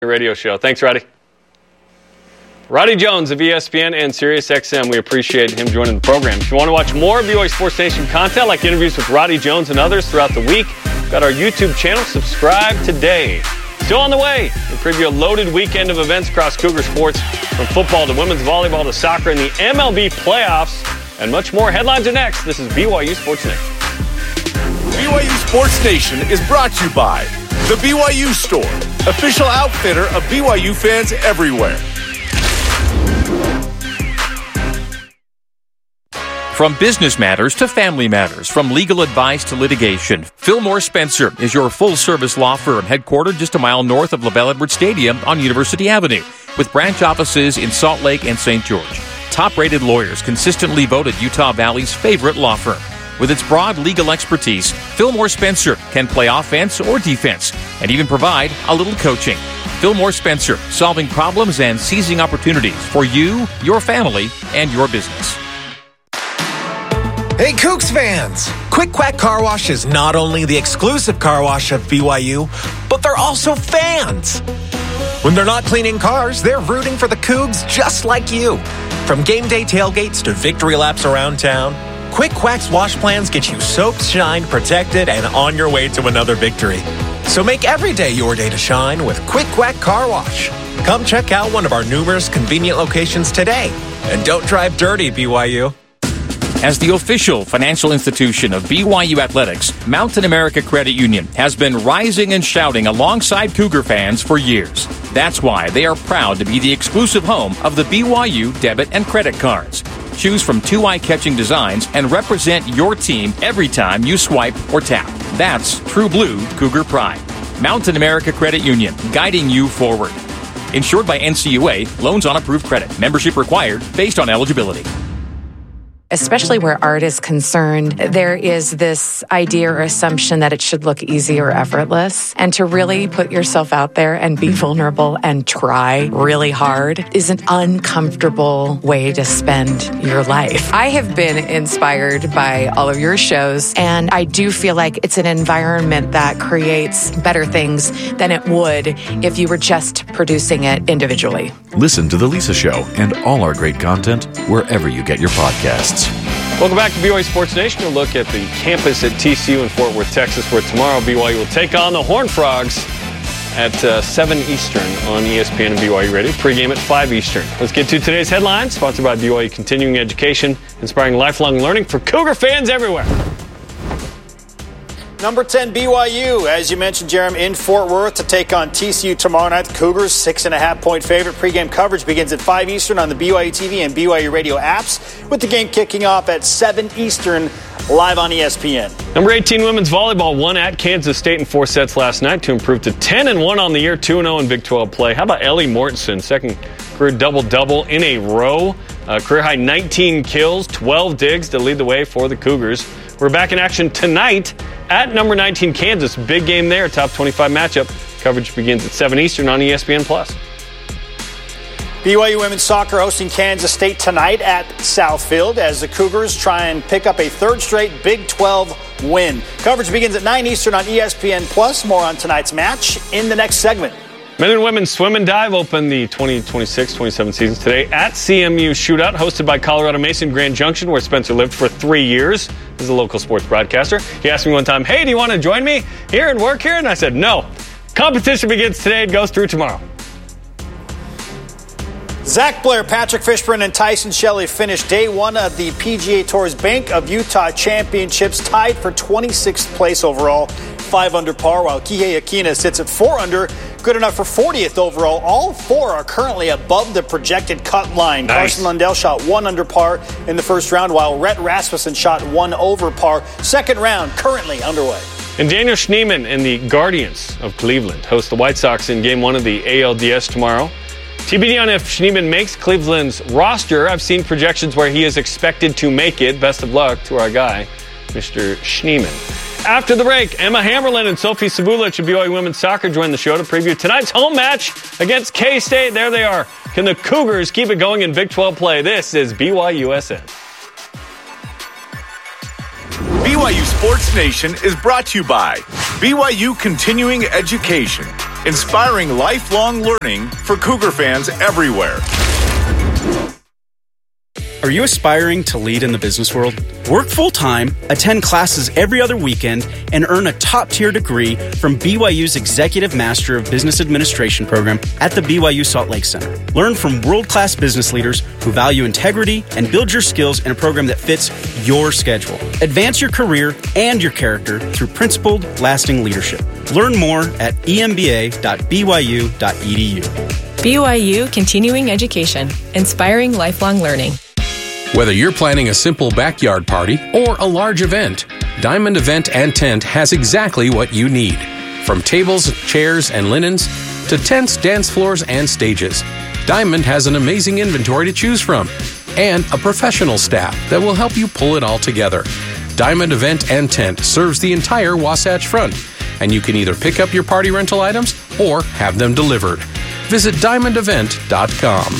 Radio show. Thanks, Roddy. Roddy Jones of ESPN and SiriusXM. We appreciate him joining the program. If you want to watch more BYU Sports Nation content, like interviews with Roddy Jones and others throughout the week, we've got our YouTube channel. Subscribe today. Still on the way. We preview a loaded weekend of events across Cougar sports, from football to women's volleyball to soccer and the MLB playoffs, and much more. Headlines are next. This is BYU Sports Nation. BYU Sports Nation is brought to you by The BYU Store, official outfitter of BYU fans everywhere. From business matters to family matters, from legal advice to litigation, Fillmore Spencer is your full-service law firm headquartered just a mile north of LaBelle Edwards Stadium on University Avenue, with branch offices in Salt Lake and St. George. Top-rated lawyers consistently voted Utah Valley's favorite law firm. With its broad legal expertise, Fillmore Spencer can play offense or defense and even provide a little coaching. Fillmore Spencer, solving problems and seizing opportunities for you, your family, and your business. Hey, Cougs fans! Quick Quack Car Wash is not only the exclusive car wash of BYU, but they're also fans. When they're not cleaning cars, they're rooting for the Cougs just like you. From game day tailgates to victory laps around town, Quick Quack's wash plans get you soaked, shined, protected, and on your way to another victory. So make every day your day to shine with Quick Quack Car Wash. Come check out one of our numerous convenient locations today. And don't drive dirty, BYU. As the official financial institution of BYU Athletics, Mountain America Credit Union has been rising and shouting alongside Cougar fans for years. That's why they are proud to be the exclusive home of the BYU debit and credit cards. Choose from 2 eye-catching designs and represent your team every time you swipe or tap. That's true blue Cougar pride. Mountain America Credit Union, guiding you forward. Insured by NCUA, loans on approved credit. Membership required based on eligibility. Especially where art is concerned, there is this idea or assumption that it should look easy or effortless. And to really put yourself out there and be vulnerable and try really hard is an uncomfortable way to spend your life. I have been inspired by all of your shows, and I do feel like it's an environment that creates better things than it would if you were just producing it individually. Listen to The Lisa Show and all our great content wherever you get your podcasts. Welcome back to BYU Sports Nation. We'll look at the campus at TCU in Fort Worth, Texas, where tomorrow BYU will take on the Horned Frogs at 7 Eastern on ESPN and BYU Radio. Pre-game at 5 Eastern. Let's get to today's headlines, sponsored by BYU Continuing Education, inspiring lifelong learning for Cougar fans everywhere. Number 10, BYU, as you mentioned, Jerem, in Fort Worth to take on TCU tomorrow night. The Cougars, 6.5-point favorite. Pre-game coverage begins at 5 Eastern on the BYU TV and BYU Radio apps, with the game kicking off at 7 Eastern, live on ESPN. Number 18, women's volleyball won at Kansas State in 4 sets last night to improve to 10-1 on the year, 2-0 in Big 12 play. How about Ellie Mortensen, second career double-double in a row. Career-high 19 kills, 12 digs to lead the way for the Cougars. We're back in action tonight at number 19 Kansas. Big game there, top 25 matchup. Coverage begins at 7 Eastern on ESPN+. BYU women's soccer hosting Kansas State tonight at Southfield as the Cougars try and pick up a third straight Big 12 win. Coverage begins at 9 Eastern on ESPN+. More on tonight's match in the next segment. Men and women's swim and dive open the 2026-27 seasons today at CMU Shootout, hosted by Colorado Mason Grand Junction, where Spencer lived for 3 years as a local sports broadcaster. He asked me one time, hey, do you want to join me here and work here? And I said, no. Competition begins today and goes through tomorrow. Zach Blair, Patrick Fishburne, and Tyson Shelley finished day one of the PGA Tour's Bank of Utah Championships, tied for 26th place overall, 5 under par, while Kihei Akina sits at 4 under, good enough for 40th overall. All 4 are currently above the projected cut line. Nice. Carson Lundell shot 1 under par in the first round, while Rhett Rasmussen shot 1 over par. Second round currently underway. And Daniel Schneemann and the Guardians of Cleveland host the White Sox in Game 1 of the ALDS tomorrow. TBD on if Schneemann makes Cleveland's roster. I've seen projections where he is expected to make it. Best of luck to our guy, Mr. Schneemann. After the break, Emma Hammerlin and Sophie Savulich of BYU Women's Soccer join the show to preview tonight's home match against K-State. There they are. Can the Cougars keep it going in Big 12 play? This is BYUSN. BYU Sports Nation is brought to you by BYU Continuing Education. inspiring lifelong learning for Cougar fans everywhere. Are you aspiring to lead in the business world? Work full-time, attend classes every other weekend, and earn a top-tier degree from BYU's Executive Master of Business Administration program at the BYU Salt Lake Center. Learn from world-class business leaders who value integrity and build your skills in a program that fits your schedule. Advance your career and your character through principled, lasting leadership. Learn more at emba.byu.edu. BYU Continuing Education, inspiring lifelong learning. Whether you're planning a simple backyard party or a large event, Diamond Event and Tent has exactly what you need. From tables, chairs, and linens to tents, dance floors, and stages, Diamond has an amazing inventory to choose from and a professional staff that will help you pull it all together. Diamond Event and Tent serves the entire Wasatch Front, and you can either pick up your party rental items or have them delivered. Visit diamondevent.com.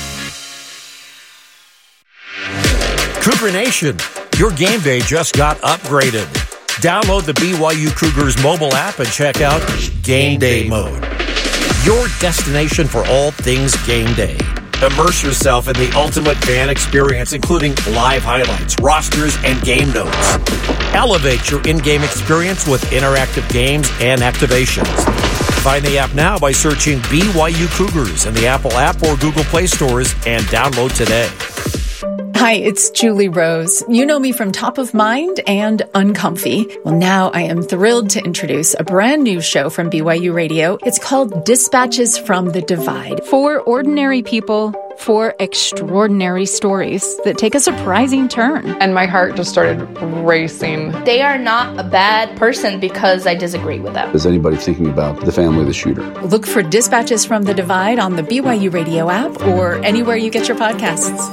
Cougar Nation, your game day just got upgraded. Download the BYU Cougars mobile app and check out Game Day Mode, your destination for all things game day. Immerse yourself in the ultimate fan experience, including live highlights, rosters, and game notes. Elevate your in-game experience with interactive games and activations. Find the app now by searching BYU Cougars in the Apple app or Google Play stores and download today. Hi, it's Julie Rose. You know me from Top of Mind and Uncomfy. Well, now I am thrilled to introduce a brand new show from BYU Radio. It's called Dispatches from the Divide. For ordinary people, for extraordinary stories that take a surprising turn. And my heart just started racing. They are not a bad person because I disagree with them. Is anybody thinking about the family of the shooter? Look for Dispatches from the Divide on the BYU Radio app or anywhere you get your podcasts.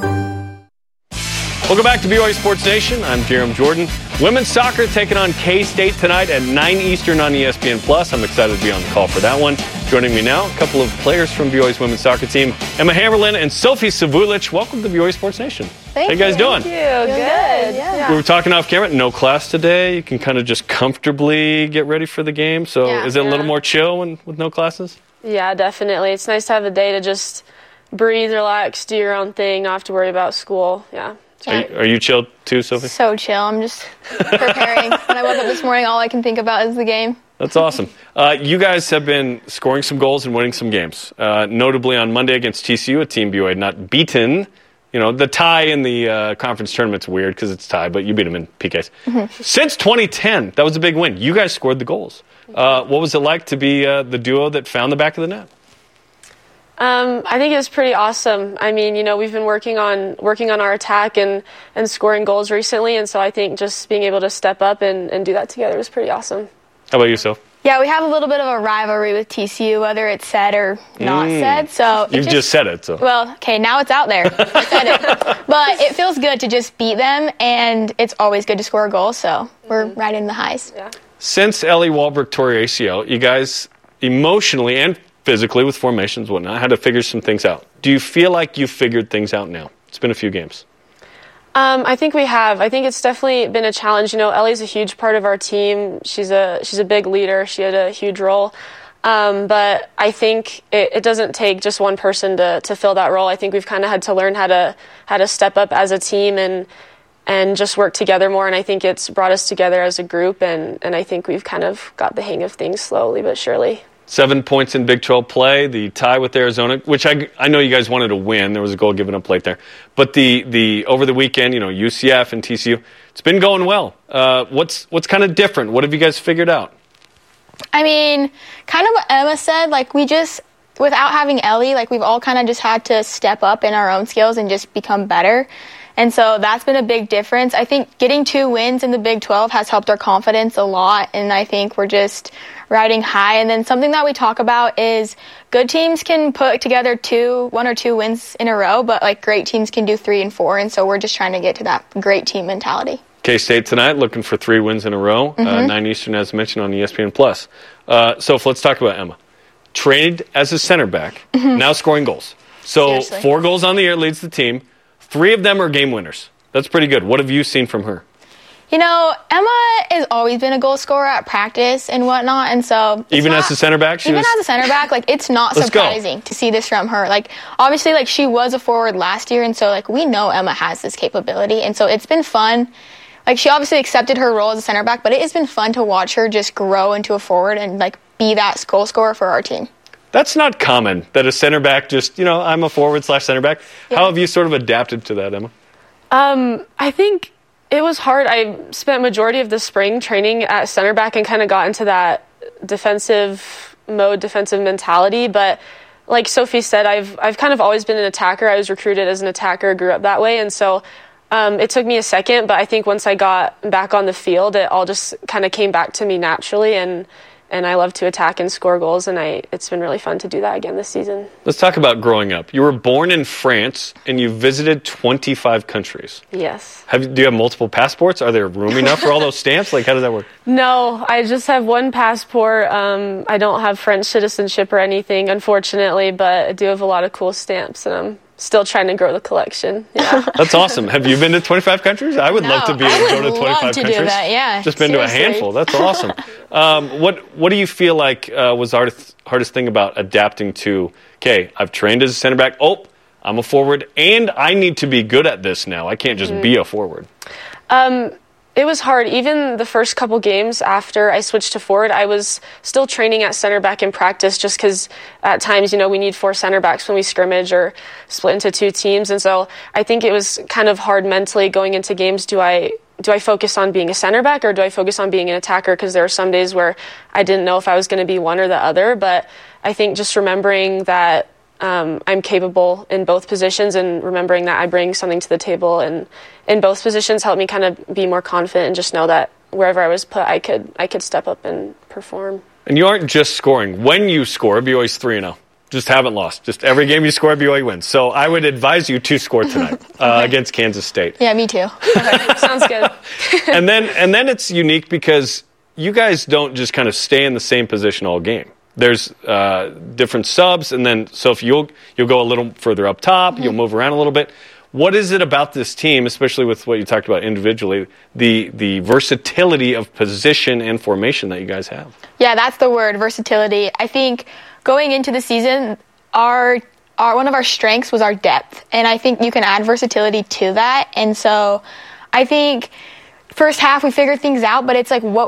Welcome back to BYU Sports Nation. I'm Jeremy Jordan. Women's soccer taking on K-State tonight at 9 Eastern on ESPN+. I'm excited to be on the call for that one. Joining me now, a couple of players from BYU's women's soccer team, Emma Hammerlin and Sophie Savulich. Welcome to BYU Sports Nation. Thank you. How you guys doing? Thank you. Good. Yeah. We were talking off camera. No class today. You can kind of just comfortably get ready for the game. So is it a little more chill with no classes? Yeah, definitely. It's nice to have a day to just breathe, relax, do your own thing, not have to worry about school. Yeah. Are you chilled too, Sophie? So chill. I'm just preparing. When I woke up this morning, all I can think about is the game. That's awesome. You guys have been scoring some goals and winning some games. Notably on Monday against TCU, a team BYU had not beaten. You know, the tie in the conference tournament's weird because it's tied, but you beat them in PKs. Mm-hmm. Since 2010, that was a big win. You guys scored the goals. What was it like to be the duo that found the back of the net? I think it was pretty awesome. I mean, you know, we've been working on our attack and scoring goals recently, and so I think just being able to step up and do that together was pretty awesome. How about you, Soph? Yeah, we have a little bit of a rivalry with TCU, whether it's said or not said. So you've just said it. So well, okay, now it's out there. I said it, but it feels good to just beat them, and it's always good to score a goal. So we're riding the highs. Yeah. Since Ellie Wahlberg tore her ACL, you guys emotionally and physically with formations and whatnot had to figure some things out. Do you feel like you've figured things out now? It's been a few games. I think we have. I think it's definitely been a challenge. You know, Ellie's a huge part of our team. She's a big leader. She had a huge role. But I think it doesn't take just one person to fill that role. I think we've kind of had to learn how to step up as a team and just work together more. And I think it's brought us together as a group. And I think we've kind of got the hang of things slowly but surely. 7 points in Big 12 play, the tie with Arizona, which I know you guys wanted to win. There was a goal given up late there. But the over the weekend, you know, UCF and TCU, it's been going well. What's kind of different? What have you guys figured out? I mean, kind of what Emma said, like we just, without having Ellie, like we've all kind of just had to step up in our own skills and just become better. And so that's been a big difference. I think getting 2 wins in the Big 12 has helped our confidence a lot, and I think we're just riding high. And then something that we talk about is good teams can put together 1 or 2 wins in a row, but like great teams can do 3 and 4, and so we're just trying to get to that great team mentality. K-State tonight looking for 3 wins in a row, 9 Eastern as mentioned on ESPN+. So let's talk about Emma. Trained as a center back, now scoring goals. So seriously. 4 goals on the year leads the team. 3 of them are game winners. That's pretty good. What have you seen from her? You know, Emma has always been a goal scorer at practice and whatnot, and so even as a center back, as a center back, like it's not surprising to see this from her. Like obviously, like she was a forward last year, and so like we know Emma has this capability, and so it's been fun. Like she obviously accepted her role as a center back, but it has been fun to watch her just grow into a forward and like be that goal scorer for our team. That's not common that a center back just, I'm a forward/center back. Yeah. How have you sort of adapted to that, Emma? I think it was hard. I spent majority of the spring training at center back and kind of got into that defensive mentality. But like Sophie said, I've kind of always been an attacker. I was recruited as an attacker, grew up that way. And so it took me a second, but I think once I got back on the field, it all just kind of came back to me naturally. And I love to attack and score goals, and it's been really fun to do that again this season. Let's talk about growing up. You were born in France, and you visited 25 countries. Yes. Do you have multiple passports? Are there room enough for all those stamps? Like, how does that work? No, I just have one passport. I don't have French citizenship or anything, unfortunately, but I do have a lot of cool stamps, and I'm still trying to grow the collection. Yeah. That's awesome. Have you been to 25 countries? I would love to go to 25 countries. Do that, yeah. Just been to a handful. That's awesome. What do you feel like was the hardest thing about adapting to, okay, I've trained as a center back. Oh, I'm a forward, and I need to be good at this now. I can't just be a forward. It was hard. Even the first couple games after I switched to forward, I was still training at center back in practice just because at times, we need 4 center backs when we scrimmage or split into 2 teams. And so I think it was kind of hard mentally going into games. Do I focus on being a center back or do I focus on being an attacker? Because there were some days where I didn't know if I was going to be one or the other. But I think just remembering that I'm capable in both positions and remembering that I bring something to the table and in both positions helped me kind of be more confident and just know that wherever I was put, I could step up and perform. And you aren't just scoring. When you score, BYU's 3-0. Just haven't lost. Just every game you score, BYU wins. So I would advise you to score tonight against Kansas State. Yeah, me too. Okay, sounds good. and then it's unique because you guys don't just kind of stay in the same position all game. There's different subs, and then Sophie, you'll go a little further up top. You'll move around a little bit. What is it about this team, especially with what you talked about individually, the versatility of position and formation that you guys have? Yeah, that's the word, versatility. I think going into the season, our one of our strengths was our depth, and I think you can add versatility to that. And so I think first half we figured things out, but it's like what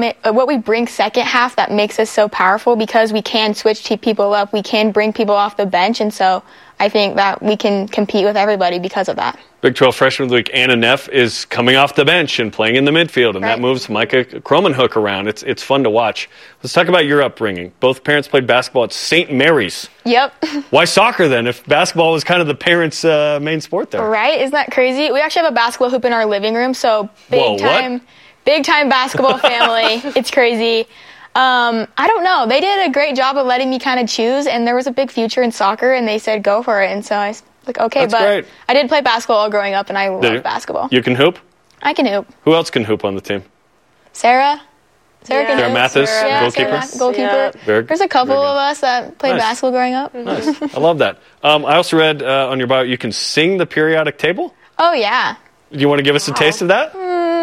we bring second half that makes us so powerful because we can switch people up, we can bring people off the bench, and so I think that we can compete with everybody because of that. Big 12 Freshman of the Week, Anna Neff, is coming off the bench and playing in the midfield, and that moves Micah Cromanhook around. It's fun to watch. Let's talk about your upbringing. Both parents played basketball at St. Mary's. Yep. Why soccer then, if basketball was kind of the parents' main sport there? Right? Isn't that crazy? We actually have a basketball hoop in our living room, so big time basketball family. It's crazy. I don't know. They did a great job of letting me kind of choose, and there was a big future in soccer, and they said go for it. And so I was like, okay, that's great. I did play basketball all growing up, and I love basketball. You can hoop? I can hoop. Who else can hoop on the team? Sarah can hoop. Sarah Mathis, goalkeeper? Yeah. There's a couple of us that played basketball growing up. Nice. I love that. I also read on your bio you can sing the periodic table? Oh, yeah. Do you want to give us a taste of that?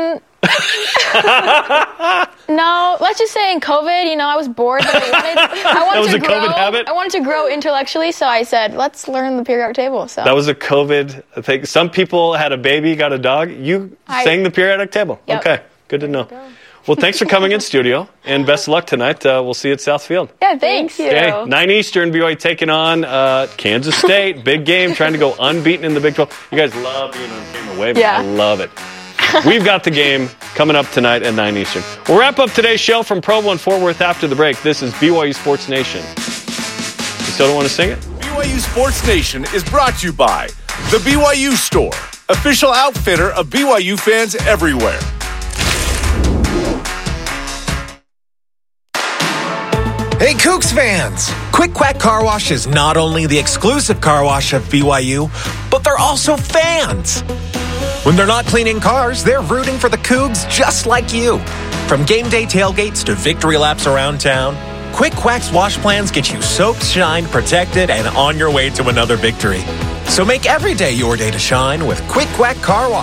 No, let's just say in COVID, I was bored, but I wanted to grow. COVID habit? I wanted to grow intellectually, so I said, let's learn the periodic table. So that was a COVID thing. Some people had a baby, got a dog. You sang the periodic table. Yep. Okay, good to know. Well, thanks for coming in studio, and best of luck tonight. We'll see you at Southfield. Yeah, thanks. Okay, 9 Eastern, BYU taking on Kansas State. Big game, trying to go unbeaten in the Big 12. You guys love being on camera wave. Yeah. I love it. We've got the game coming up tonight at 9 Eastern. We'll wrap up today's show from Provo and Fort Worth after the break. This is BYU Sports Nation. You still don't want to sing it? BYU Sports Nation is brought to you by The BYU Store, official outfitter of BYU fans everywhere. Hey, Cougs fans! Quick Quack Car Wash is not only the exclusive car wash of BYU, but they're also fans. When they're not cleaning cars, they're rooting for the Cougs just like you. From game day tailgates to victory laps around town, Quick Quack's wash plans get you soaked, shined, protected, and on your way to another victory. So make every day your day to shine with Quick Quack Car Wash.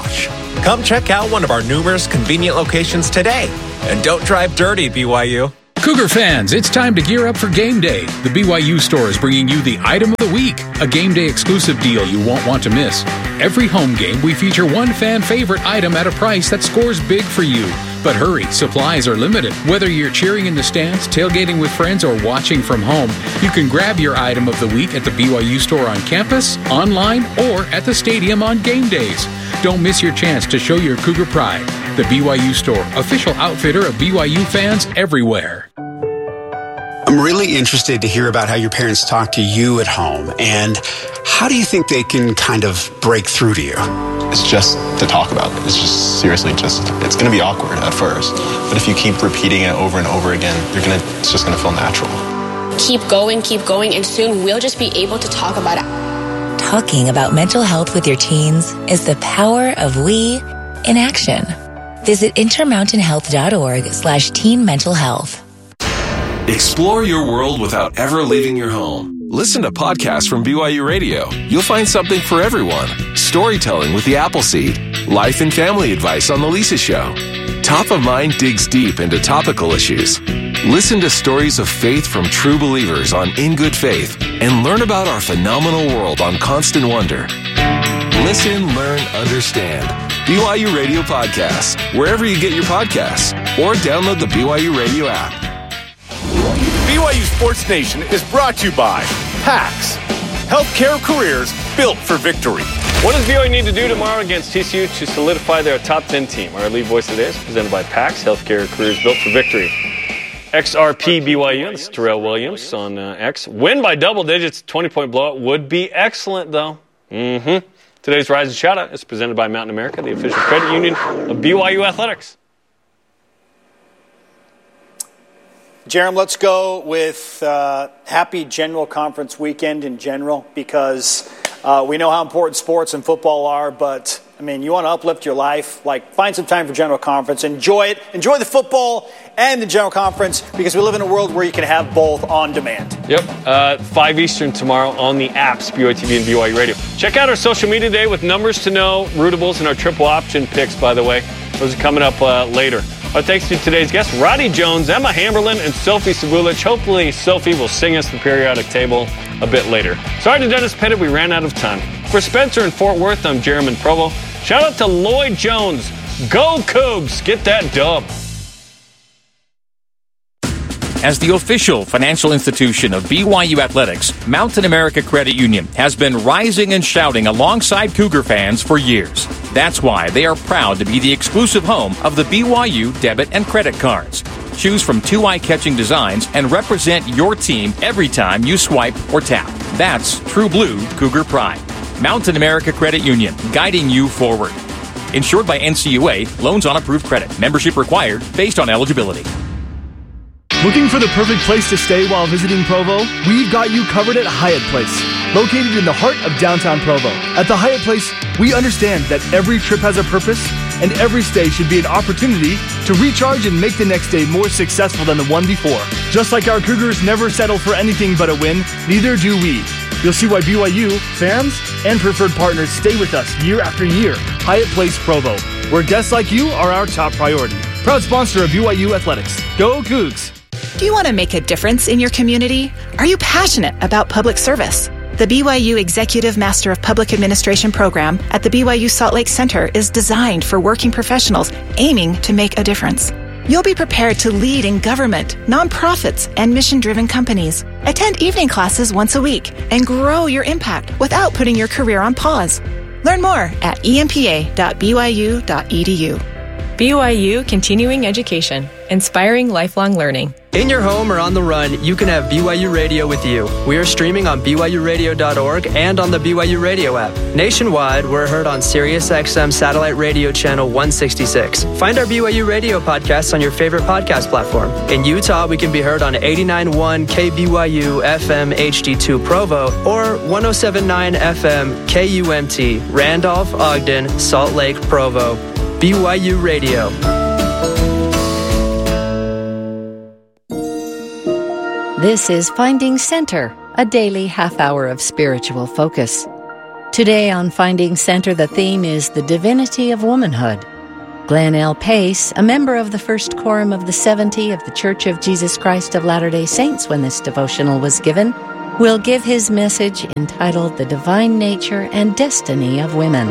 Come check out one of our numerous convenient locations today. And don't drive dirty, BYU. Cougar fans, it's time to gear up for game day. The BYU store is bringing you the item of the week, a game day exclusive deal you won't want to miss. Every home game, we feature one fan favorite item at a price that scores big for you. But hurry, supplies are limited. Whether you're cheering in the stands, tailgating with friends, or watching from home, you can grab your item of the week at the BYU store on campus, online, or at the stadium on game days. Don't miss your chance to show your Cougar pride. The BYU store, official outfitter of BYU fans everywhere. I'm really interested to hear about how your parents talk to you at home, and how do you think they can kind of break through to you? It's just to talk about it. It's just seriously it's going to be awkward at first, but if you keep repeating it over and over again, it's just going to feel natural. Keep going, and soon we'll just be able to talk about it. Talking about mental health with your teens is the power of we in action. Visit intermountainhealth.org/teen mental health. Explore your world without ever leaving your home. Listen to podcasts from BYU Radio. You'll find something for everyone. Storytelling with the Appleseed. Life and family advice on The Lisa Show. Top of Mind digs deep into topical issues. Listen to stories of faith from true believers on In Good Faith. And learn about our phenomenal world on Constant Wonder. Listen, learn, understand. BYU Radio Podcasts. Wherever you get your podcasts. Or download the BYU Radio app. BYU Sports Nation is brought to you by PAX. Healthcare careers built for victory. What does BYU need to do tomorrow against TCU to solidify their top 10 team? Our lead voice today is presented by PAX. Healthcare careers built for victory. XRP BYU, that's Terrell Williams on X. Win by double digits, 20-point blowout would be excellent, though. Today's Rise and Shout Out is presented by Mountain America, the official credit union of BYU Athletics. Jerem, let's go with happy General Conference weekend in general, because we know how important sports and football are, but, I mean, you want to uplift your life, find some time for General Conference, enjoy it, enjoy the football and the General Conference, because we live in a world where you can have both on demand. Yep, 5 Eastern tomorrow on the apps, BYU TV and BYU Radio. Check out our social media today with numbers to know, rootables, and our triple option picks, by the way. Those are coming up later. Our thanks to today's guests, Roddy Jones, Emma Hamberlin, and Sophie Sabulich. Hopefully, Sophie will sing us the periodic table a bit later. Sorry to Dennis Pettit, we ran out of time. For Spencer in Fort Worth, I'm Jeremy Provo. Shout out to Lloyd Jones. Go Cougs! Get that dub. As the official financial institution of BYU Athletics, Mountain America Credit Union has been rising and shouting alongside Cougar fans for years. That's why they are proud to be the exclusive home of the BYU debit and credit cards. Choose from 2 eye-catching designs and represent your team every time you swipe or tap. That's true blue Cougar pride. Mountain America Credit Union, guiding you forward. Insured by NCUA, loans on approved credit. Membership required based on eligibility. Looking for the perfect place to stay while visiting Provo? We've got you covered at Hyatt Place, located in the heart of downtown Provo. At the Hyatt Place, we understand that every trip has a purpose, and every stay should be an opportunity to recharge and make the next day more successful than the one before. Just like our Cougars never settle for anything but a win, neither do we. You'll see why BYU, fans, and preferred partners stay with us year after year. Hyatt Place Provo, where guests like you are our top priority. Proud sponsor of BYU Athletics. Go Cougs! Do you want to make a difference in your community? Are you passionate about public service? The BYU Executive Master of Public Administration program at the BYU Salt Lake Center is designed for working professionals aiming to make a difference. You'll be prepared to lead in government, nonprofits, and mission-driven companies. Attend evening classes once a week and grow your impact without putting your career on pause. Learn more at empa.byu.edu. BYU Continuing Education, inspiring lifelong learning. In your home or on the run, you can have BYU Radio with you. We are streaming on BYURadio.org and on the BYU Radio app. Nationwide, we're heard on SiriusXM Satellite Radio Channel 166. Find our BYU Radio podcasts on your favorite podcast platform. In Utah, we can be heard on 89.1 KBYU FM HD2 Provo or 107.9 FM KUMT, Randolph, Ogden, Salt Lake, Provo. BYU Radio. This is Finding Center, a daily half hour of spiritual focus. Today on Finding Center, the theme is the divinity of womanhood. Glenn L. Pace, a member of the First Quorum of the 70 of the Church of Jesus Christ of Latter-day Saints when this devotional was given, will give his message entitled The Divine Nature and Destiny of Women.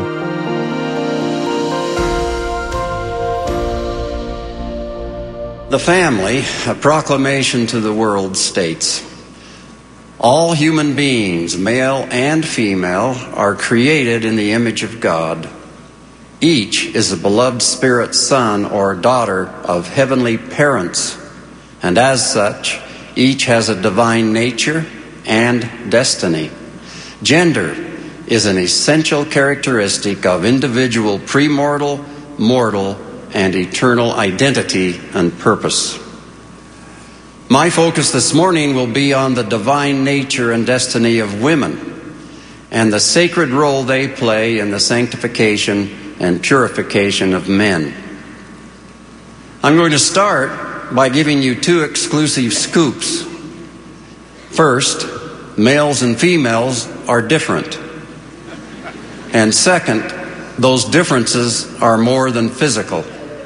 The Family, a proclamation to the world, states, all human beings, male and female, are created in the image of God. Each is a beloved spirit son or daughter of heavenly parents, and as such, each has a divine nature and destiny. Gender is an essential characteristic of individual premortal, mortal, and eternal identity and purpose. My focus this morning will be on the divine nature and destiny of women and the sacred role they play in the sanctification and purification of men. I'm going to start by giving you two exclusive scoops. First, males and females are different. And second, those differences are more than physical.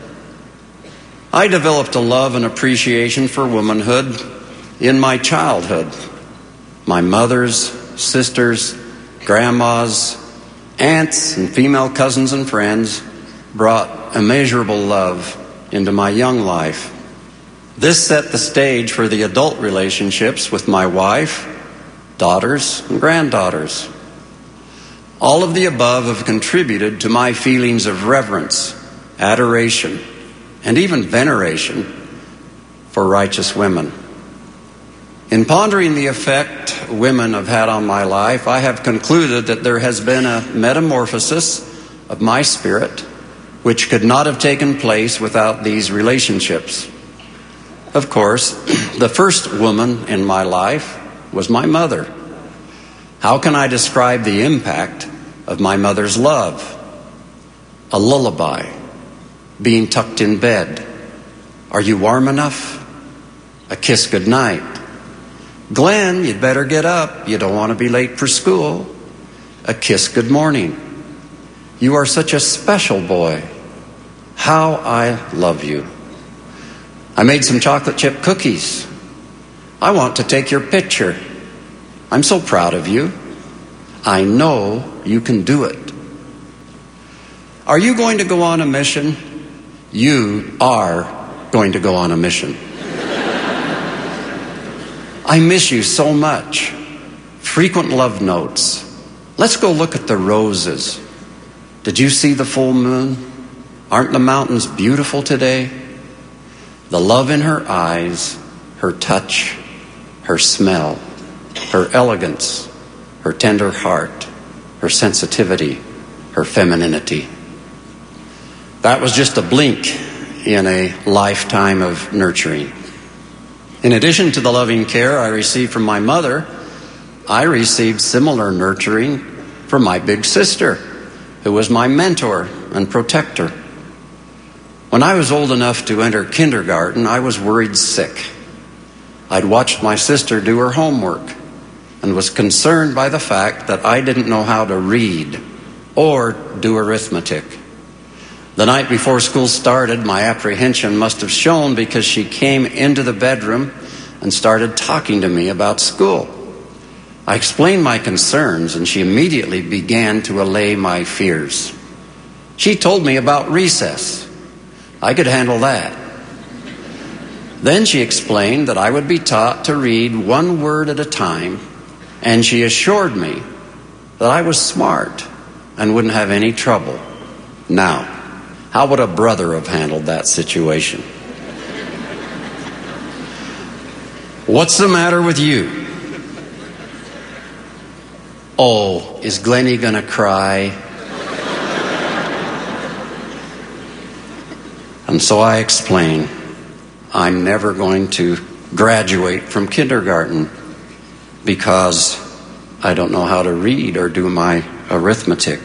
I developed a love and appreciation for womanhood in my childhood. My mothers, sisters, grandmas, aunts, and female cousins and friends brought immeasurable love into my young life. This set the stage for the adult relationships with my wife, daughters, and granddaughters. All of the above have contributed to my feelings of reverence, adoration, and even veneration for righteous women. In pondering the effect women have had on my life, I have concluded that there has been a metamorphosis of my spirit which could not have taken place without these relationships. Of course, the first woman in my life was my mother. How can I describe the impact of my mother's love? A lullaby, being tucked in bed. Are you warm enough? A kiss goodnight. Glenn, you'd better get up. You don't want to be late for school. A kiss good morning. You are such a special boy. How I love you. I made some chocolate chip cookies. I want to take your picture. I'm so proud of you. I know you can do it. Are you going to go on a mission? You are going to go on a mission. I miss you so much. Frequent love notes. Let's go look at the roses. Did you see the full moon? Aren't the mountains beautiful today? The love in her eyes, her touch, her smell, her elegance, her tender heart, her sensitivity, her femininity. That was just a blink in a lifetime of nurturing. In addition to the loving care I received from my mother, I received similar nurturing from my big sister, who was my mentor and protector. When I was old enough to enter kindergarten, I was worried sick. I'd watched my sister do her homework and was concerned by the fact that I didn't know how to read or do arithmetic. The night before school started, my apprehension must have shown because she came into the bedroom and started talking to me about school. I explained my concerns, and she immediately began to allay my fears. She told me about recess. I could handle that. Then she explained that I would be taught to read one word at a time, and she assured me that I was smart and wouldn't have any trouble. Now, how would a brother have handled that situation? What's the matter with you? Oh, is Glennie gonna cry? And so I explain, I'm never going to graduate from kindergarten because I don't know how to read or do my arithmetic.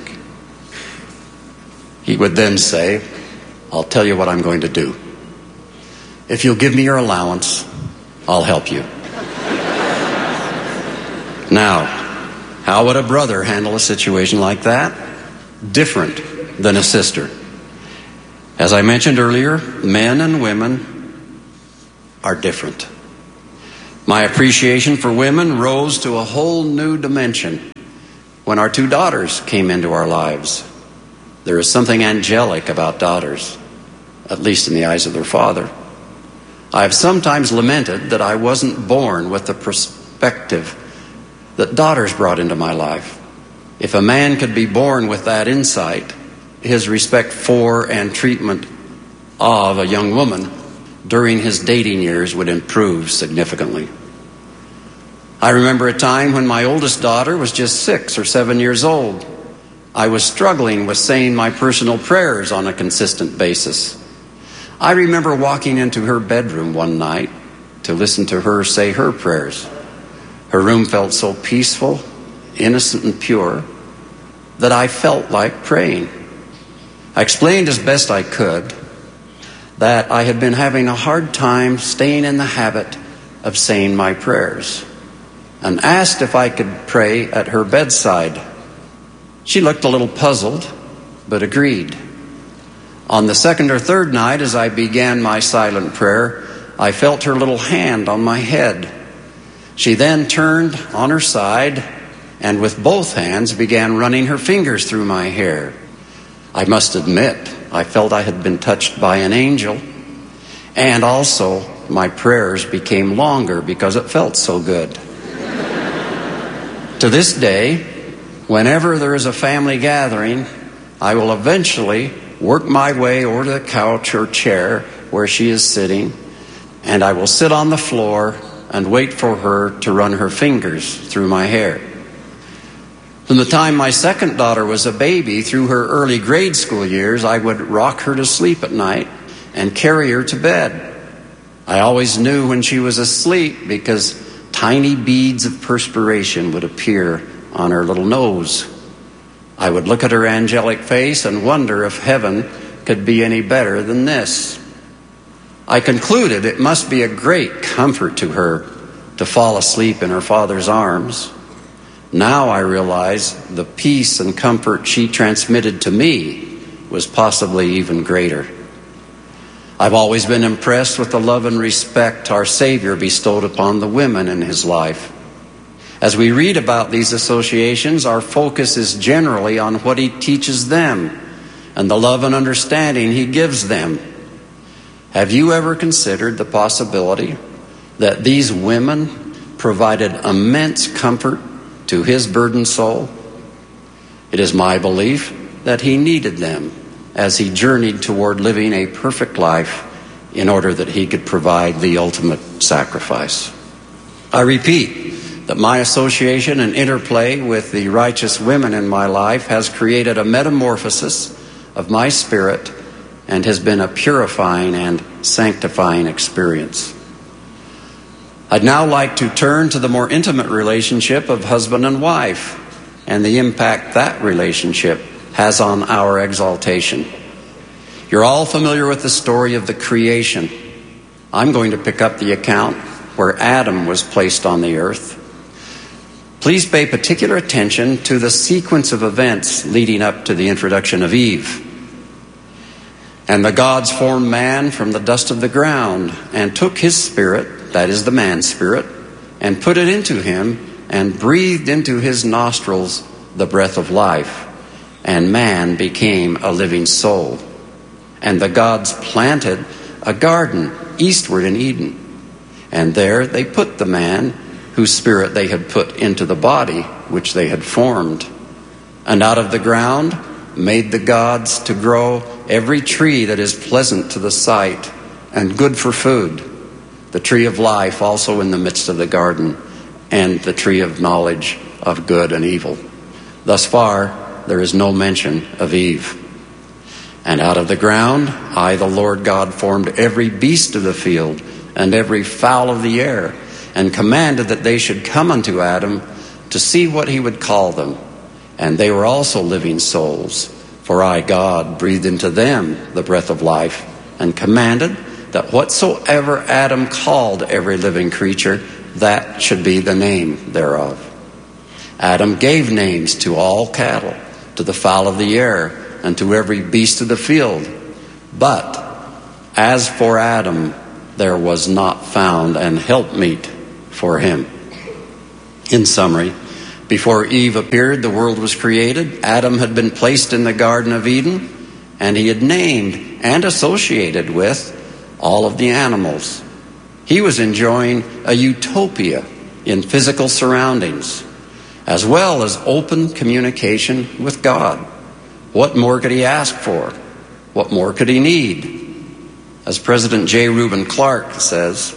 He would then say, I'll tell you what I'm going to do. If you'll give me your allowance, I'll help you. Now, How would a brother handle a situation like that? Different than a sister. As I mentioned earlier, men and women are different. My appreciation for women rose to a whole new dimension when our 2 daughters came into our lives. There is something angelic about daughters, at least in the eyes of their father. I have sometimes lamented that I wasn't born with the perspective that daughters brought into my life. If a man could be born with that insight, his respect for and treatment of a young woman during his dating years would improve significantly. I remember a time when my oldest daughter was just 6 or 7 years old. I was struggling with saying my personal prayers on a consistent basis. I remember walking into her bedroom one night to listen to her say her prayers. Her room felt so peaceful, innocent, and pure that I felt like praying. I explained as best I could that I had been having a hard time staying in the habit of saying my prayers, and asked if I could pray at her bedside. She looked a little puzzled, but agreed. On the 2nd or 3rd night, as I began my silent prayer, I felt her little hand on my head. She then turned on her side and with both hands began running her fingers through my hair. I must admit, I felt I had been touched by an angel, and also my prayers became longer because it felt so good. To this day, whenever there is a family gathering, I will eventually work my way over to the couch or chair where she is sitting, and I will sit on the floor and wait for her to run her fingers through my hair. From the time my 2nd daughter was a baby through her early grade school years, I would rock her to sleep at night and carry her to bed. I always knew when she was asleep because tiny beads of perspiration would appear on her little nose. I would look at her angelic face and wonder if heaven could be any better than this. I concluded it must be a great comfort to her to fall asleep in her father's arms. Now I realize the peace and comfort she transmitted to me was possibly even greater. I've always been impressed with the love and respect our Savior bestowed upon the women in his life. As we read about these associations, our focus is generally on what he teaches them and the love and understanding he gives them. Have you ever considered the possibility that these women provided immense comfort to his burdened soul? It is my belief that he needed them as he journeyed toward living a perfect life in order that he could provide the ultimate sacrifice. I repeat that my association and interplay with the righteous women in my life has created a metamorphosis of my spirit and has been a purifying and sanctifying experience. I'd now like to turn to the more intimate relationship of husband and wife and the impact that relationship has on our exaltation. You're all familiar with the story of the creation. I'm going to pick up the account where Adam was placed on the earth. Please pay particular attention to the sequence of events leading up to the introduction of Eve. And the gods formed man from the dust of the ground and took his spirit, that is the man's spirit, and put it into him and breathed into his nostrils the breath of life. And man became a living soul. And the gods planted a garden eastward in Eden. And there they put the man whose spirit they had put into the body which they had formed. And out of the ground made the gods to grow every tree that is pleasant to the sight and good for food, the tree of life also in the midst of the garden, and the tree of knowledge of good and evil. Thus far, there is no mention of Eve. And out of the ground, I, the Lord God, formed every beast of the field and every fowl of the air, and commanded that they should come unto Adam to see what he would call them. And they were also living souls, for I, God, breathed into them the breath of life, and commanded that whatsoever Adam called every living creature, that should be the name thereof. Adam gave names to all cattle, to the fowl of the air, and to every beast of the field. But as for Adam, there was not found an helpmeet for him. In summary, before Eve appeared, the world was created. Adam had been placed in the Garden of Eden, and he had named and associated with all of the animals. He was enjoying a utopia in physical surroundings, as well as open communication with God. What more could he ask for? What more could he need? As President J. Reuben Clark says,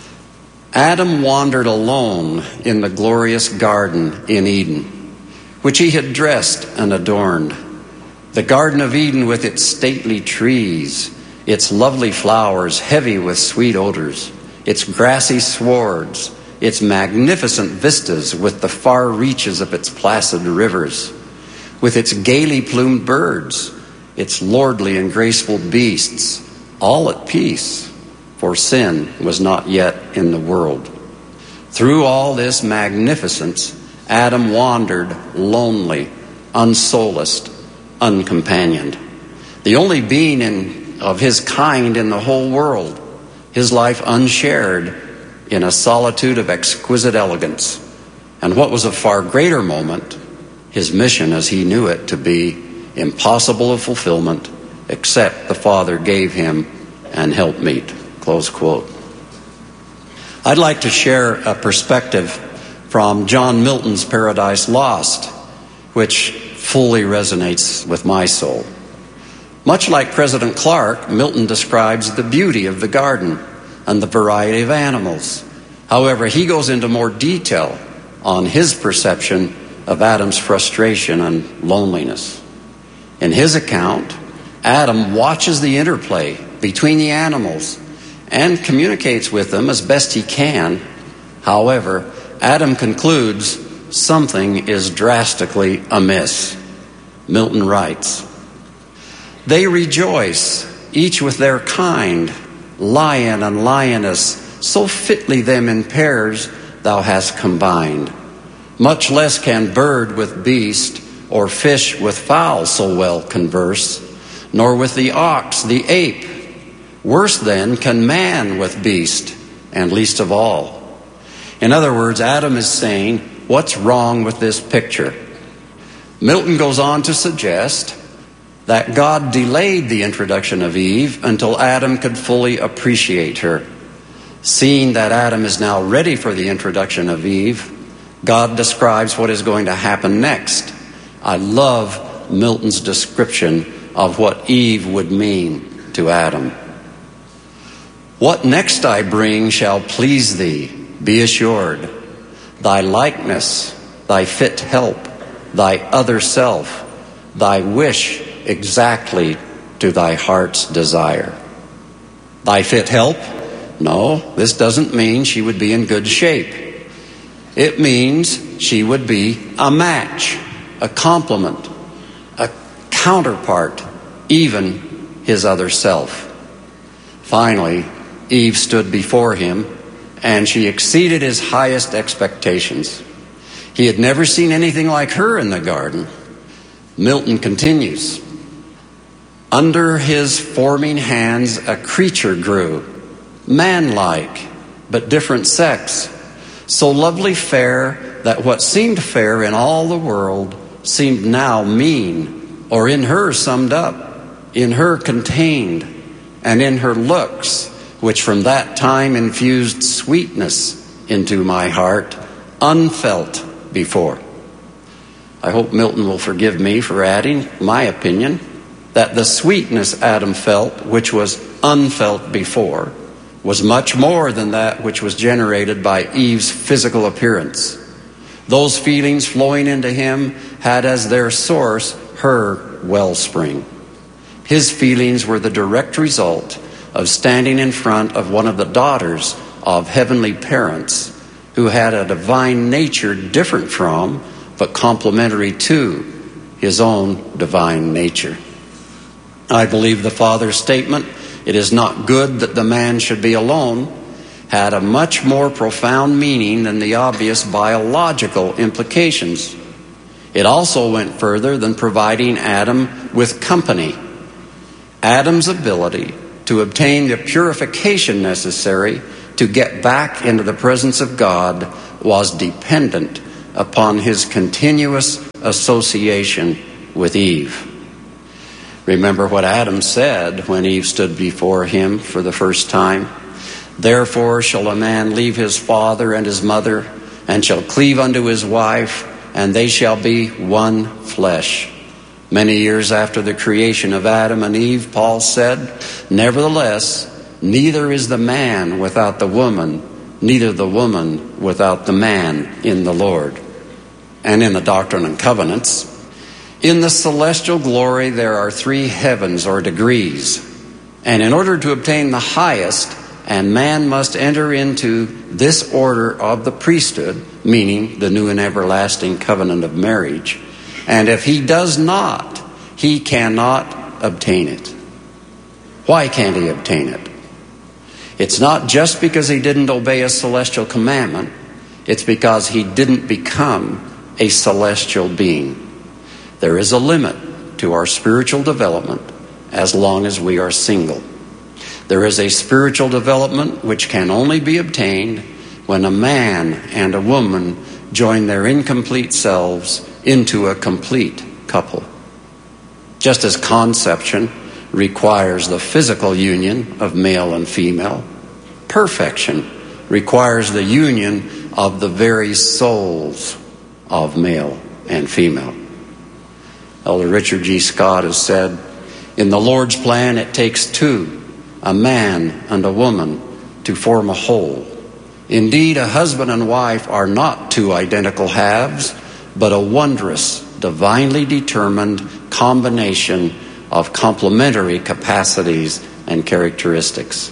Adam wandered alone in the glorious garden in Eden, which he had dressed and adorned. The Garden of Eden with its stately trees, its lovely flowers heavy with sweet odors, its grassy swards, its magnificent vistas with the far reaches of its placid rivers, with its gaily plumed birds, its lordly and graceful beasts, all at peace, for sin was not yet in the world. Through all this magnificence, Adam wandered lonely, unsolaced, uncompanioned. The only being of his kind in the whole world, his life unshared in a solitude of exquisite elegance. And what was a far greater moment, his mission as he knew it to be impossible of fulfillment, except the Father gave him an helpmeet. Close quote. I'd like to share a perspective from John Milton's Paradise Lost, which fully resonates with my soul. Much like President Clark, Milton describes the beauty of the garden and the variety of animals. However, he goes into more detail on his perception of Adam's frustration and loneliness. In his account, Adam watches the interplay between the animals and communicates with them as best he can. However, Adam concludes something is drastically amiss. Milton writes, "They rejoice, each with their kind, lion and lioness, so fitly them in pairs thou hast combined. Much less can bird with beast, or fish with fowl so well converse, nor with the ox, the ape. Worse then can man with beast, and least of all." In other words, Adam is saying, what's wrong with this picture? Milton goes on to suggest that God delayed the introduction of Eve until Adam could fully appreciate her. Seeing that Adam is now ready for the introduction of Eve, God describes what is going to happen next. I love Milton's description of what Eve would mean to Adam. "What next I bring shall please thee, be assured. Thy likeness, thy fit help, thy other self, thy wish exactly to thy heart's desire." Thy fit help? No, this doesn't mean she would be in good shape. It means she would be a match, a complement, a counterpart, even his other self. Finally, Eve stood before him, and she exceeded his highest expectations. He had never seen anything like her in the garden. Milton continues, "Under his forming hands a creature grew, man-like, but different sex, so lovely fair that what seemed fair in all the world seemed now mean, or in her summed up, in her contained, and in her looks, which from that time infused sweetness into my heart, unfelt before." I hope Milton will forgive me for adding my opinion that the sweetness Adam felt, which was unfelt before, was much more than that which was generated by Eve's physical appearance. Those feelings flowing into him had as their source her wellspring. His feelings were the direct result of standing in front of one of the daughters of heavenly parents who had a divine nature different from, but complementary to, his own divine nature. I believe the Father's statement, "It is not good that the man should be alone," had a much more profound meaning than the obvious biological implications It also went further than providing Adam with company. Adam's ability to obtain the purification necessary to get back into the presence of God was dependent upon his continuous association with Eve. Remember what Adam said when Eve stood before him for the first time. Therefore shall a man leave his father and his mother, and shall cleave unto his wife, and they shall be one flesh. Many years after the creation of Adam and Eve, Paul said, nevertheless, neither is the man without the woman, neither the woman without the man in the Lord. And in the Doctrine and Covenants, in the celestial glory there are 3 heavens or degrees. And in order to obtain the highest, and man must enter into this order of the priesthood, meaning the new and everlasting covenant of marriage. And if he does not, he cannot obtain it. Why can't he obtain it? It's not just because he didn't obey a celestial commandment. It's because he didn't become a celestial being. There is a limit to our spiritual development as long as we are single. There is a spiritual development which can only be obtained when a man and a woman join their incomplete selves into a complete couple. Just as conception requires the physical union of male and female, perfection requires the union of the very souls of male and female. Elder Richard G. Scott has said, in the Lord's plan it takes 2, a man and a woman, to form a whole. Indeed, a husband and wife are not 2 identical halves, but a wondrous, divinely determined combination of complementary capacities and characteristics.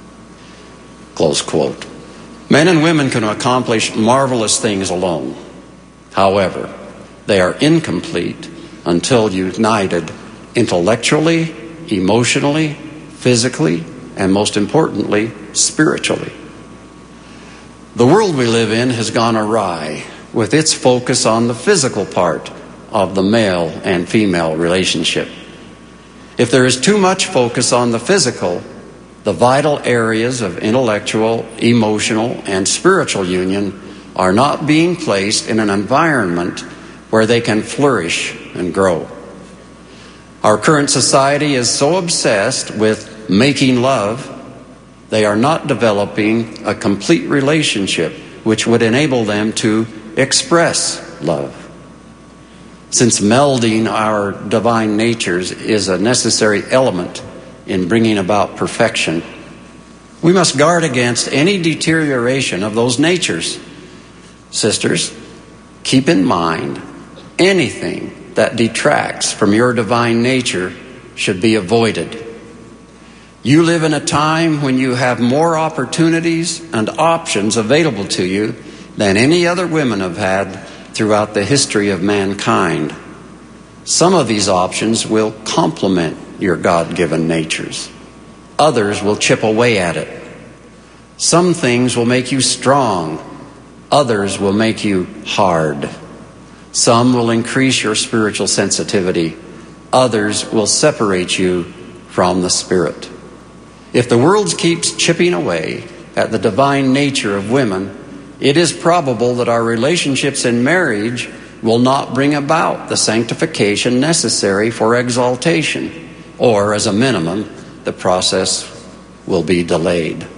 Close quote. Men and women can accomplish marvelous things alone. However, they are incomplete until united intellectually, emotionally, physically, and most importantly, spiritually. The world we live in has gone awry with its focus on the physical part of the male and female relationship. If there is too much focus on the physical, the vital areas of intellectual, emotional, and spiritual union are not being placed in an environment where they can flourish and grow. Our current society is so obsessed with making love, they are not developing a complete relationship which would enable them to express love. Since melding our divine natures is a necessary element in bringing about perfection, we must guard against any deterioration of those natures. Sisters, keep in mind, anything that detracts from your divine nature should be avoided. You live in a time when you have more opportunities and options available to you than any other women have had throughout the history of mankind. Some of these options will complement your God-given natures. Others will chip away at it. Some things will make you strong. Others will make you hard. Some will increase your spiritual sensitivity. Others will separate you from the Spirit. If the world keeps chipping away at the divine nature of women, it is probable that our relationships in marriage will not bring about the sanctification necessary for exaltation, or as a minimum, the process will be delayed.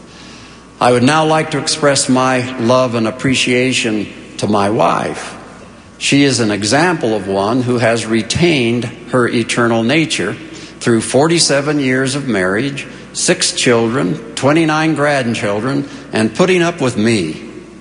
I would now like to express my love and appreciation to my wife. She is an example of one who has retained her eternal nature through 47 years of marriage, 6 children, 29 grandchildren, and putting up with me.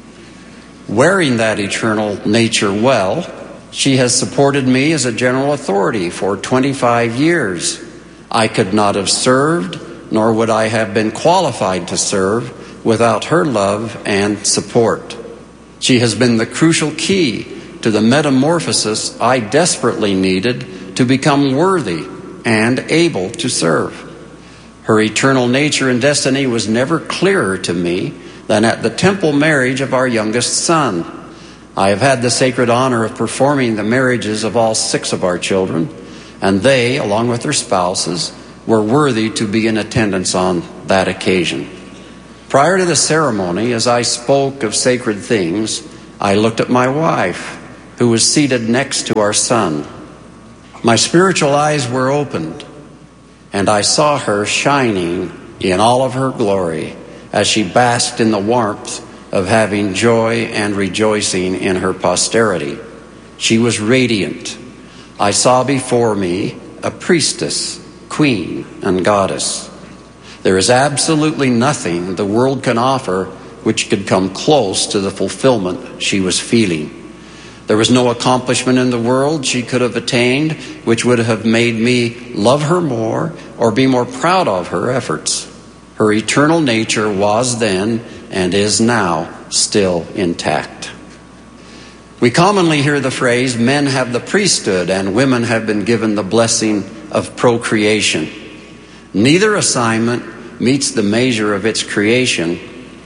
Wearing that eternal nature well, she has supported me as a general authority for 25 years. I could not have served, nor would I have been qualified to serve without her love and support. She has been the crucial key to the metamorphosis I desperately needed to become worthy and able to serve. Her eternal nature and destiny was never clearer to me than at the temple marriage of our youngest son. I have had the sacred honor of performing the marriages of all 6 of our children, and they, along with their spouses, were worthy to be in attendance on that occasion. Prior to the ceremony, as I spoke of sacred things, I looked at my wife, who was seated next to our son. My spiritual eyes were opened, and I saw her shining in all of her glory as she basked in the warmth of having joy and rejoicing in her posterity. She was radiant. I saw before me a priestess, queen, and goddess. There is absolutely nothing the world can offer which could come close to the fulfillment she was feeling. There was no accomplishment in the world she could have attained which would have made me love her more or be more proud of her efforts. Her eternal nature was then and is now still intact. We commonly hear the phrase, men have the priesthood and women have been given the blessing of procreation. Neither assignment meets the measure of its creation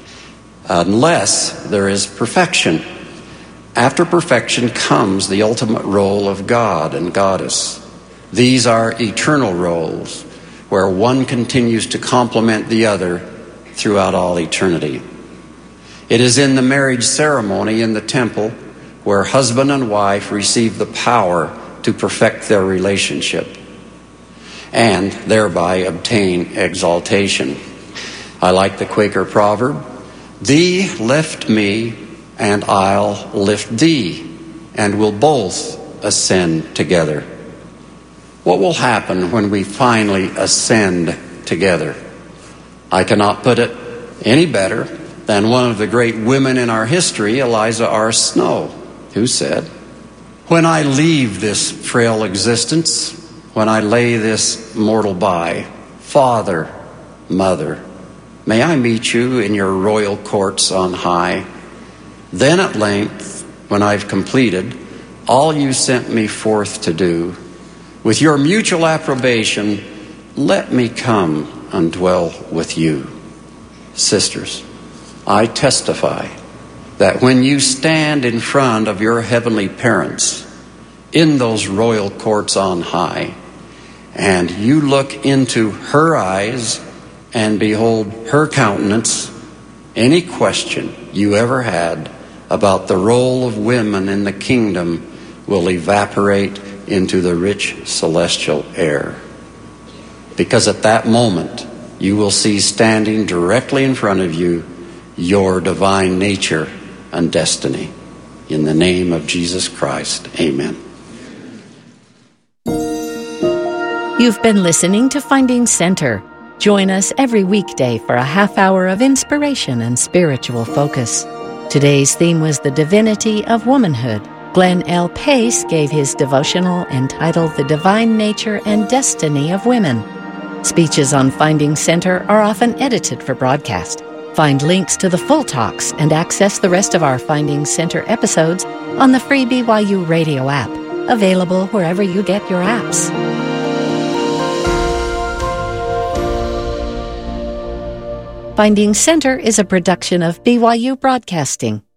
unless there is perfection. After perfection comes the ultimate role of God and goddess. These are eternal roles where one continues to complement the other throughout all eternity. It is in the marriage ceremony in the temple where husband and wife receive the power to perfect their relationship and thereby obtain exaltation. I like the Quaker proverb, "Thee lift me, and I'll lift thee, and we'll both ascend together." What will happen when we finally ascend together? I cannot put it any better than one of the great women in our history, Eliza R. Snow, who said, "When I leave this frail existence, when I lay this mortal by, Father, Mother, may I meet you in your royal courts on high. Then at length, when I've completed all you sent me forth to do, with your mutual approbation, let me come and dwell with you." Sisters, I testify that when you stand in front of your heavenly parents in those royal courts on high, and you look into her eyes and behold her countenance, any question you ever had about the role of women in the kingdom will evaporate into the rich celestial air. Because at that moment, you will see standing directly in front of you your divine nature and destiny. In the name of Jesus Christ, amen. You've been listening to Finding Center. Join us every weekday for a half hour of inspiration and spiritual focus. Today's theme was the divinity of womanhood. Glenn L. Pace gave his devotional entitled The Divine Nature and Destiny of Women. Speeches on Finding Center are often edited for broadcast. Find links to the full talks and access the rest of our Finding Center episodes on the free BYU Radio app, available wherever you get your apps. Finding Center is a production of BYU Broadcasting.